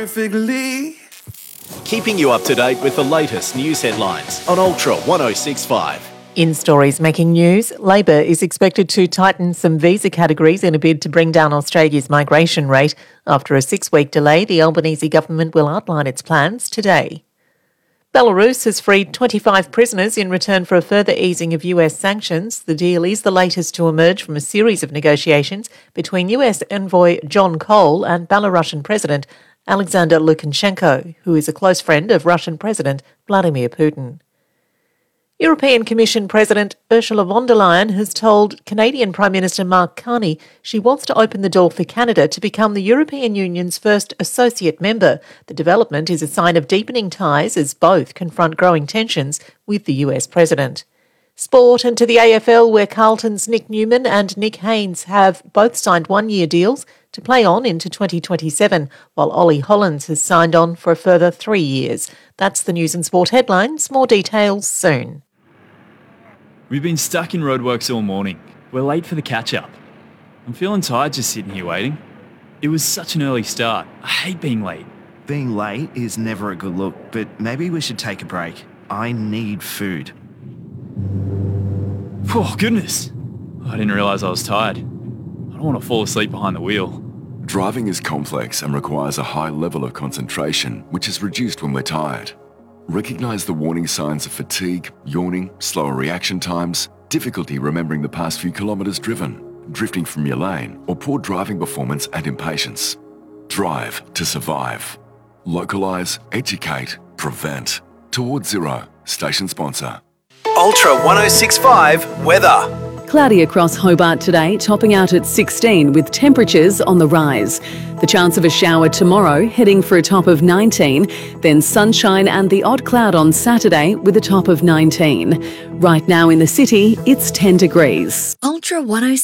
perfectly. Keeping you up to date with the latest news headlines on Ultra 1065. In stories making news, Labor is expected to tighten some visa categories in a bid to bring down Australia's migration rate. After a 6-week delay, the Albanese government will outline its plans today. Belarus has freed 25 prisoners in return for a further easing of US sanctions. The deal is the latest to emerge from a series of negotiations between US envoy John Cole and Belarusian President Alexander Lukashenko, who is a close friend of Russian President Vladimir Putin. European Commission President Ursula von der Leyen has told Canadian Prime Minister Mark Carney she wants to open the door for Canada to become the European Union's first associate member. The development is a sign of deepening ties as both confront growing tensions with the US president. Sport and to the AFL, where Carlton's Nick Newman and Nick Haynes have both signed one-year deals to play on into 2027, while Ollie Hollands has signed on for a further 3 years. That's the news and sport headlines. More details soon. We've been stuck in roadworks all morning. We're late for the catch-up. I'm feeling tired just sitting here waiting. It was such an early start. I hate being late. Being late is never a good look, but maybe we should take a break. I need food. Oh, goodness. I didn't realise I was tired. I don't want to fall asleep behind the wheel. Driving is complex and requires a high level of concentration, which is reduced when we're tired. Recognise the warning signs of fatigue, yawning, slower reaction times, difficulty remembering the past few kilometres driven, drifting from your lane, or poor driving performance and impatience. Drive to survive. Localise, educate, prevent. Towards Zero, station sponsor. Ultra 1065 weather. Cloudy across Hobart today, topping out at 16 with temperatures on the rise. The chance of a shower tomorrow, heading for a top of 19. Then sunshine and the odd cloud on Saturday with a top of 19. Right now in the city, it's 10 degrees. Ultra 1065.